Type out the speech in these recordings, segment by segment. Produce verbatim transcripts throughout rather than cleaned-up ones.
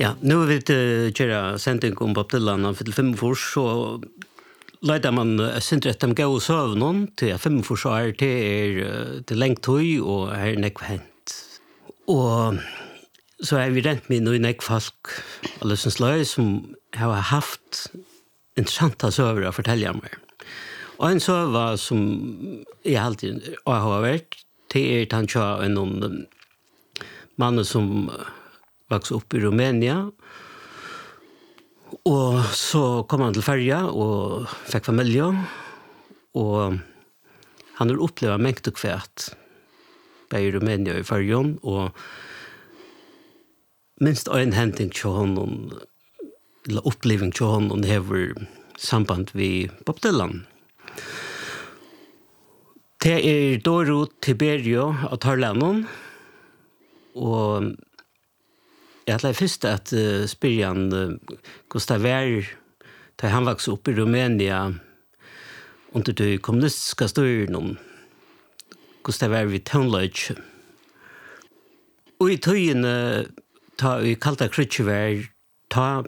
Ja, nu vill vi göra sändning om Bob Dylan för fem år så leder man sin rätt om gå sövnon till fem år är till till längt höj och är näck hänt. Och så är vi rent med nu näck folk alla som slöj som har haft intressanta söver att fortälja mig. Och en söva som är alltid har varit till är han kör en man som växte upp i Rumänien. Och så kom han till färja och fick familj. Och han har upplevt mängd och kvärt i Rumänien i färjan. Och minst en händning till honom, eller upplevelse till honom, har samband med Bob Dylan. Det är Doro Tiberio av Tarlanon. Och jag hade först att uh, spyrja han uh, Gustav Vär där han växte upp i Rumänien under det kommunistiska styren Gustav Vär vid tonlöjt. Och i tøyen uh, ta i kalta krutjevär ta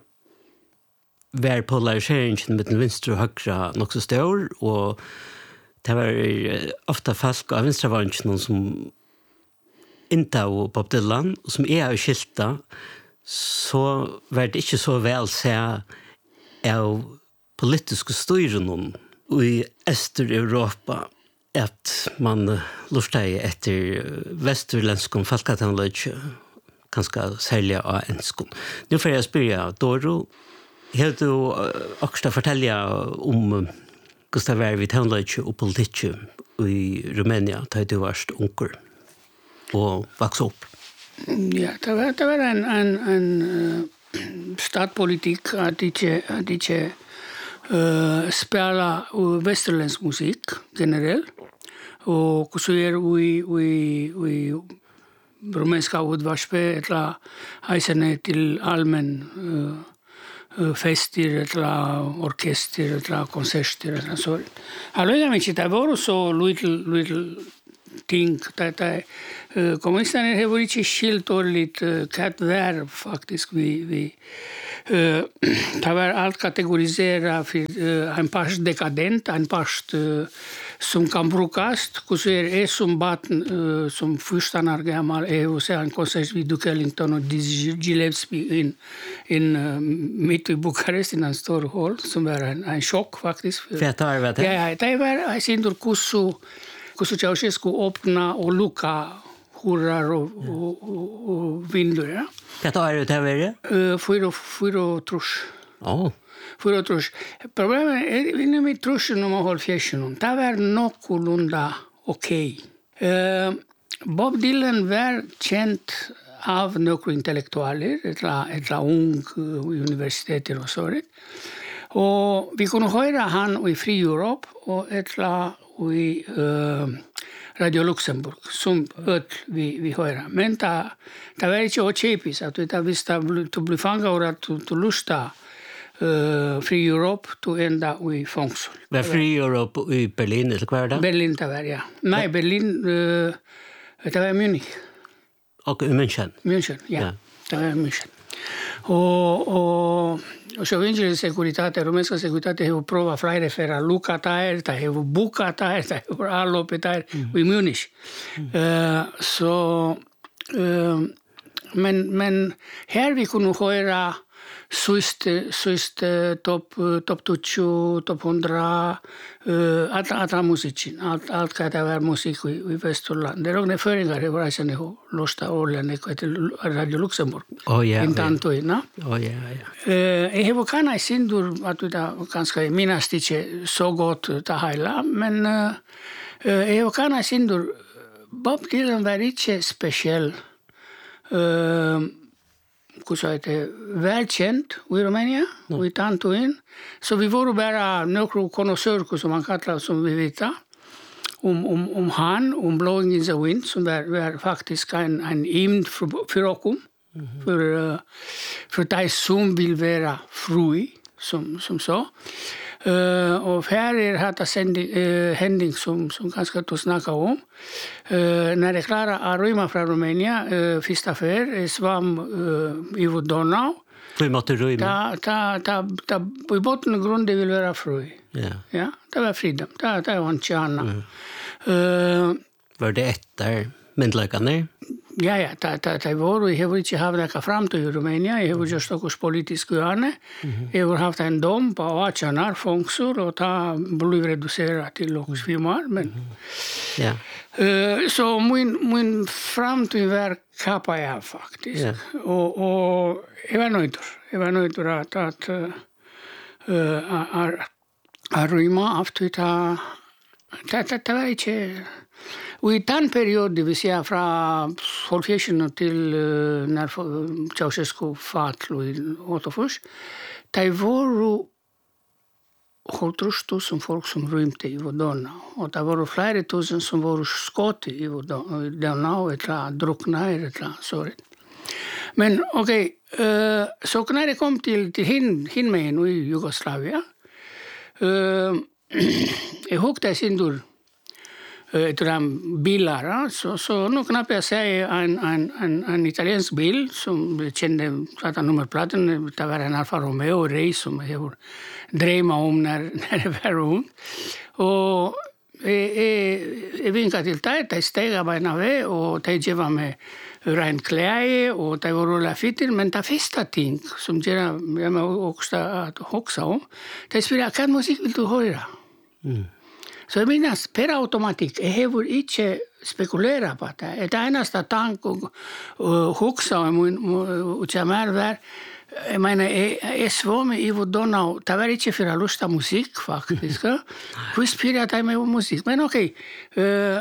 vär polariseringen med den vinstra och högra nog så stor och det var uh, ofta folk av vinstravaren som inte av Bob Dylan, som är av skilta, så var det inte så väl se av politiska styren i Östeuropa att man lustar efter västerländskon folkatanlöj ganska sälja av enskon. Nu får jag spyrja, Doro, har du också fortälja om Gustav Vär vid tanlöj och politik i Rumänien, där du varst unker och växa upp? Ja, det var, det var en, en, en uh, statspolitik att inte, att inte uh, spela västerländsk musik generellt. Och så är vi i rumänska utvarspe eller hejsane till allmän uh, fester eller orkester eller konserter eller så. Allora amici, det var så little, little ting, det är uh, kommunisterna har varit skilt ordentligt uh, kattverb faktiskt. Vi, vi, uh, det var allt kategoriserat för uh, en past dekadent, en past uh, som kan brukas. Så är det som baten uh, som första år gammal är och så en konsert vid Duke Ellington och Dizzy Gillespie in, in uh, mitt i Bukarest i en stor hall som var en, en chock faktiskt. För att ta det? Ja, det var sin kursu Kusu Ceausescu öppna och lucka hurrar och, och, och, och vindur. Ja. Vad är det här? Uh, fyra, fyra trusch. Oh. Fyra trusch. Problemet är inom i truschen om man håller fjärsen. Det var någorlunda okej. Okay. Uh, Bob Dylan var känd av några intellektualer, ett ung universiteter och så. Och vi kunde höra han i Fri Europe och ett i uh, Radio Luxemburg som öll vi, vi höra. Men det, det var inte okäpis att vi visste att bli fångad och att du lusta uh, Fri Europe till ända i fångsel. Var Fri Europe i Berlin eller vad var det? Berlin det var, ja. Nej, Berlin, uh, det var Munich. Och i München? München, ja. ja. Det var München. Och, och Och så vinner det sekuritate, rumänska sekuritate har provat flera för att luka där, det har bokat där, det har allopet där i Munich. Mm. Uh, så, uh, men, men här vi kunde höra sist, sist topp top tjugo, topp hundra, uh, alla, alla musiken, allt, allt kan det vara musik i, i Västerland. Det är också föringar i varje år lusta ålen till Radio Luxemburg. Oh, yeah, Intanto, yeah. no? Oh, yeah, yeah. Uh, jag har kanske sindur att det kanske minnas inte så gott det hela, men uh, jag har kanske sindur Bob Dylan var inte speciell. Uh, Hur sa det, välkänd i Rumänien och i Tantuin. Så vi var bara några konnässörer som man kallar som vi vet om, om, om han, om Blowing in the Wind som var, var faktiskt en, en imd för, för oss. Mm-hmm. För, för de som vill vara fri, som, som så. Uh, och här är det en uh, händning som, som ganska att snacka om. Uh, när det klara att rymma från Rumänien, uh, första för svam uh, i Donau. För måste rymma. Ta ta ta ta på botten grund det vill vara fri. Ja. Ja, det var freedom. Det det var inte annat. Eh var det efter myndläkarna? Ja, ja, ta ta ta var jag har inte haft några framtid i Rumänien. Jag har just också politisk öarne. Jag har haft en dom på arton år fångsel och ta blev reducerat till också fem år, men ja. Uh, så min min framtid var kappa jag faktiskt. Ja. Och och jag var nöjd. Jag var nöjd att att uh, att rymma efter ta ta ta ta var inte. Och i den period, det vill säga från Folkfjärsen till uh, när Ceausescu fall i Åtofors, det var hundratals tusen folk som rymde i Vodona. Och det var flera tusen som var skott i Vodona och druckna eller så. Men okej, okay, uh, så när det kom till, till hin, hinmen i Jugoslavien, uh, jag hukte sin dur ett ram bilar, så så nu knappt jag säga en en en en italiensk bil som kände att nummerplaten det var en Alfa Romeo Race som jag drömma om när när det var ung. Och jag vinkade till det, det steg bara en väg och det gav mig ren kläde och det var rolla fitter, men det första ting som jag jag också att huxa om, det spelar kan musik vill du höra. Mm. Så jag minns per automatik, jag har inte spekulerat på det. Det enaste tanke och huxa om utjämmer var, jag menar, jag svår med i Vodona, det var inte för att lusta musik faktiskt. Hur spelar det med musik? Men okej, okay,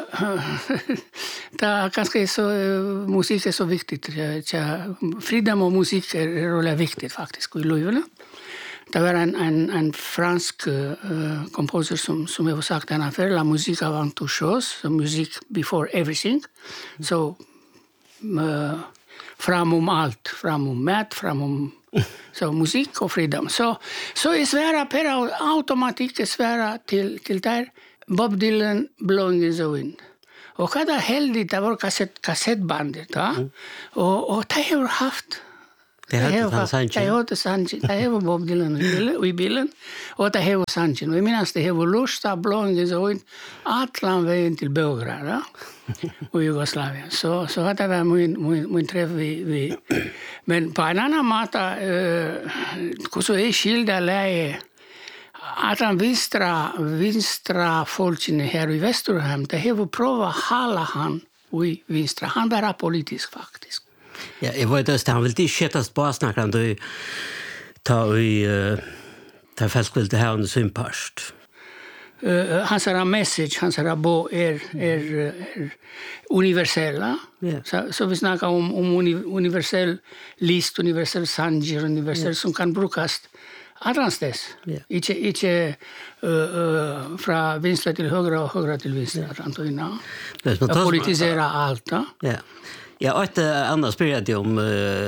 det kanske är så, musik är så viktigt. Freedom och musik är viktigt faktiskt i livet. Det var en, en, en fransk uh, komposer som, som jag har sagt en affär, la musique avant toute chose, so music before everything. Mm. Så uh, framom allt, framom mat, framom så musik och freedom. Så, så är svära per automatik svära till, till där Bob Dylan, Blowing in the Wind. Och hade heldigt, det var kassett, kassettbandet. Ja? Mm. Och, och det har haft. Det hade han Sanchin. Det hade Sanchin. Det var Bob Dylan i bilen. Och det var Sanchin. Och jag minns det var lusta, Blowing in the Wind, allan vägen till Beograd, ja? Och Jugoslavien. Så, så hade det var min, min, min träff vi, vi. Men på en annan mata, uh, så är skilda läge, att han vinstra, vinstra folken här i Västerhem, det har provat hålla han i vinstra. Han var politisk faktiskt. Ja, jag vet att han vill inte skötas på snackaren då ta i ta fast vill det här under sin past. Uh, hans era message, hans era bo är är, är universella. Yeah. Så, så vi snackar om om universell list, universell sanger, universell yeah. som kan brukas annanstans. Yeah. Inte inte uh, uh, från vänstra till höger och höger till vänster. Yeah. Att politisera allt. Ja. Yeah. Ja, ett annat spel jag om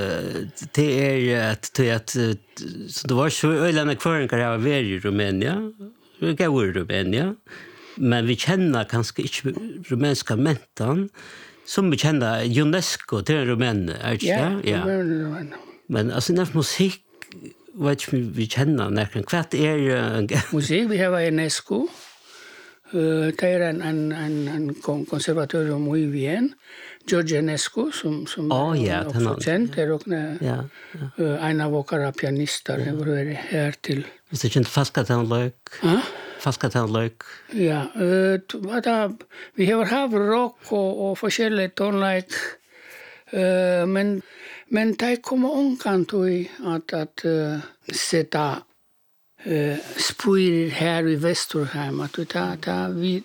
det är att att så det var så öarna kvarnar av var i Rumänien. Vi går i Rumänien. Men vi känner kanske inte rumänska mentan som vi känner UNESCO till Rumän, är det ja? Ja. Men alltså när musik vad vi känner när kan kvart är musik vi har UNESCO. Det är en en en en konservatorium i Wien. George Enescu som som oh, ja, också känd är och ja, ja. En av våra pianister ja. Var här till. Visst det inte faskatanlök. Ja. Faskatanlök. Ja, uh, vi har haft rock och och olika tonlek. Uh, men men det kommer omkant i att att uh, sätta Uh, spyr här i Västerhem att ta ta vi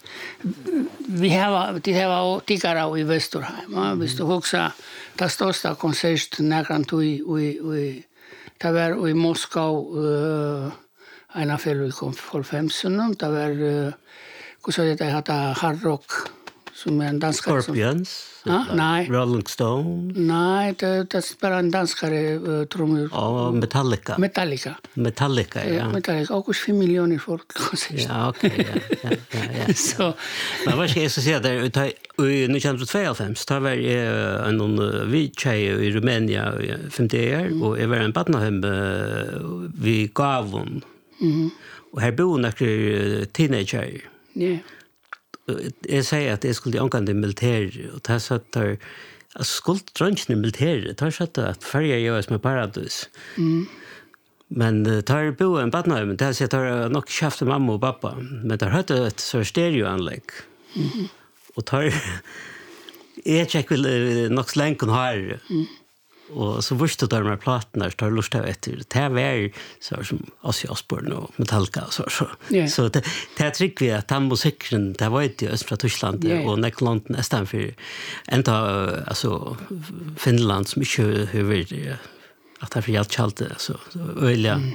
vi har det har tickar i Västerhem va visst också ta största konsert nära till i i ta var i Moskva uh, en affär kom för femton det var hur så det hade hard rock som är en danskare. Scorpions? Ja, nej. Rolling Stone? Nej, det, det är bara en danskare uh, trummor. Ja, Metallica. Metallica. Metallica, ja. Metallica, och fem miljoner folk. Ja, okej, ja. ja, ja, ja. Så. Men vad ska jag säga där? I nittonhundratvåfem, då var jag en vidtjej i Rumänien i femtio år, och jag var en badnahem vid Gavon. Mm. Och här bor några teenager. Ja. Jag säger att jag skulle omgå i militär, och det satt där, alltså skulle drönchen i militär, det satt att färja görs med paradis. Mm. Men tar bo en badnahem, det har tar nog skaffat mamma och pappa, men där hade ett så stereoanlägg. Mm. Och tar jag checkar nog slänken här. Mm. Och så visste de här plattorna tar lust av efter. Det här var så som Ozzy Osbourne och Metallica och så. Så, yeah. så det, det här tycker vi att den musiken, det var inte just från Tyskland yeah. och Nekland nästan för ända alltså Finland som inte huvud att det är för hjälpt allt så öliga mm.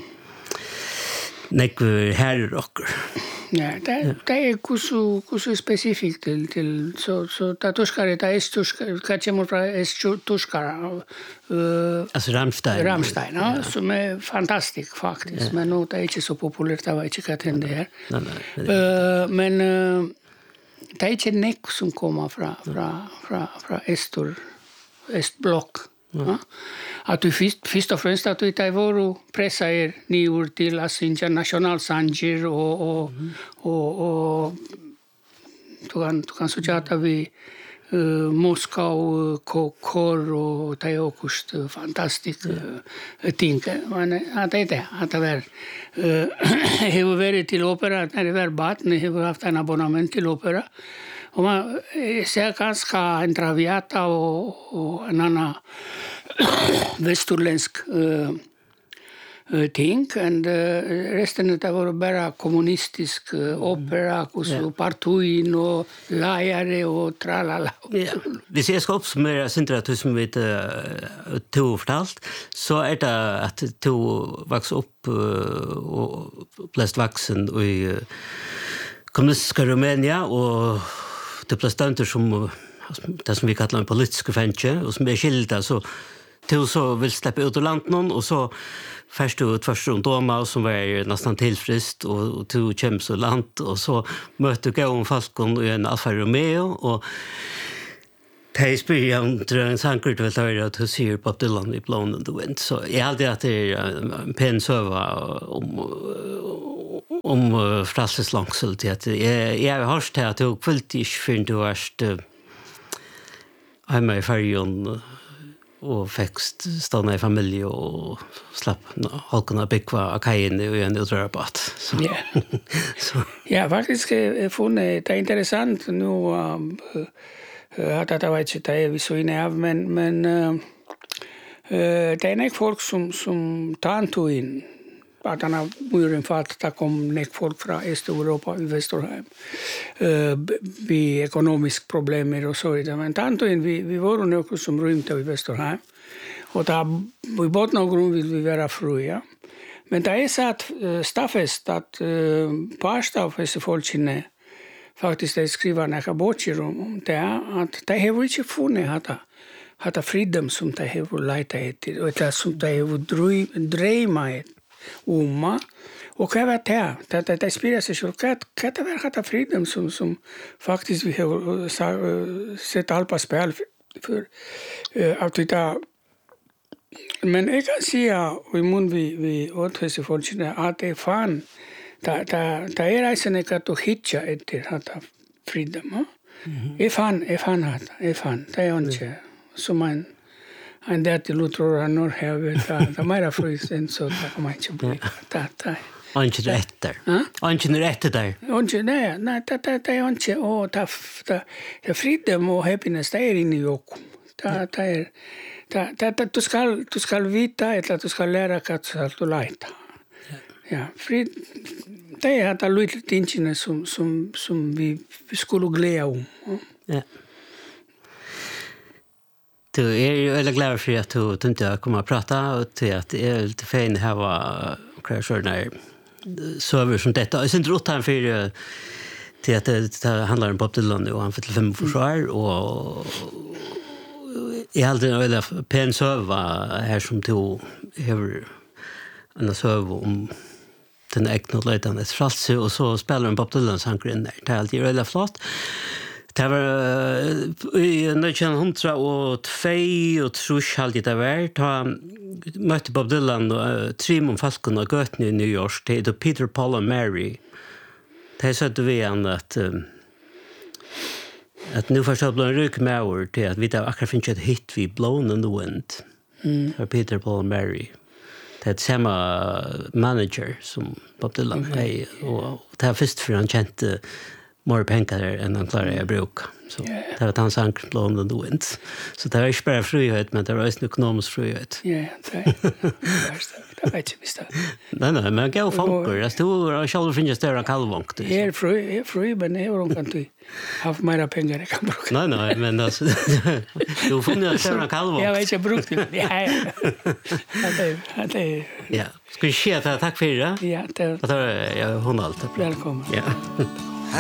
nekver herrocker. Ja, det, det är kusu kusu specifikt till till så så tatuskare det är tuskare kanske mot tuskare uh, alltså Rammstein. Rammstein, ja, ja. Som är fantastisk faktiskt, ja. Men nu det är inte så populärt det var inte kan hända här. Nej, nej. Uh, men uh, det är inte nek som kommer från från från från Estor Estblock. Ja. Att du först först och främst att du tar våru pressa er nyur till as international sanger och och mm. och och du kan du kan så att vi uh, Moskau kor och tajokust fantastiskt uh, ting men att det är att det är hur varit till opera när det var bad när det haft en abonnemang till opera. Och man ser ganska en traviata och, och en annan västerländsk uh, uh, ting. Och uh, resten det var bara kommunistisk uh, opera, och så yeah. Partuin och lajare och tralala. Yeah. Hvis jeg skal oppsummere Sintra som vi uh, tog fortalt, så er det at tog vokste opp uh, og blest vaksen i uh, kommunistiska Rumänien, og det blev stanter som det som vi kallar en politiska fänge och som är skilda så till så vill släppa ut ur landet någon och så först ut först runt om som var nästan tillfrist och till kämpa och land och så mötte jag om Falcon i en Alfa Romeo och det spelar en drön sankert väl där att du ser på Dylan i Blown in the Wind så jag hade att det är en pen söva om om uh, fralses langsel till att jag jag har hört att jag kvällt inte för du varst hemma i färjan och fäxt stanna i familj och slapp halkarna bygga akajen och en utrörabat. Så. Ja. så. Ja, faktiskt är funnit det är intressant nu um, att det var inte det vi så inne av men men uh, uh, det är inte folk som som tar in att han har muren för att det kom nek folk från Östeuropa i Västerheim. Uh, vi ekonomisk problem och så vidare. Men tantoin vi, vi var något som rymte i Västerheim. Och där i botten av grund vill vi vara fria. Men det är så att uh, staffest att uh, parstafest folksinne faktiskt det skriver några böcker om det att det har inte funnits att att freedom som det har letat efter och det som det har drömma Uma och vad var det? Det det det spelar sig själv kat kat det var det freedom som som faktiskt vi har sett allt på spel för att det men jag kan säga i mun vi vi åt fortune att det fan där där där är det sen att hitta efter att freedom. Är fan är fan att är fan det är inte som man and that the Luther nor have the mera free and so that might be that that Anche rätter. Anche rätter där. Anche nej, nej det det det anche och ta det freedom och happiness där inne i och ta ta är ta ta du ska du ska vita eller du ska lära att du lita. Ja, frid det är att lite tinchne som som som vi skulle glädja om. Ja. Du är ju väldigt glad för att du tänkte komma och prata och till att det är lite fin här var kreationer server som detta. Jag syns rotan för till att det, det handlar om Bob Dylan nu, han fyller fem år och jag hade en väldigt pen söva här som tog över en söva om den ägna löjdan ett fralse och så spelar en Bob Dylan sångren där. Det är alltid väldigt flott. Det var i nittonhundraåttiotvå och trus alltid det var. Da møtte Bob Dylan og Trimon Falcon og Götne i New York. Det er Peter, Paul og Mary. Det sa vi han at at nu först blir en ryk med år till att vi där akkurat finns ett hit vi Blown in the Wind. Mm. För Peter, Paul och Mary. Det är samma manager som Bob Dylan är. Och det är först för han kände mer pengar än han klarar att bruka. Så yeah. Det var hans sang Blown in the Wind. Så det var inte bara frihet, men det var också en ekonomisk frihet. Ja, det är det. vet jag visst. Nej, nej, men jag funkar. Jag stod och själv finns det en kalvånk. Jag är fri, jag är fri, men jag har inte haft mer pengar jag kan bruka. Nej, nej, men alltså, du får inte större en kalvånk. Jag vet, jag brukte det. Ja, ja. Det ja. Ska vi se att tack för det? Ja, det är... Jag har hon allt. Välkommen. Ja.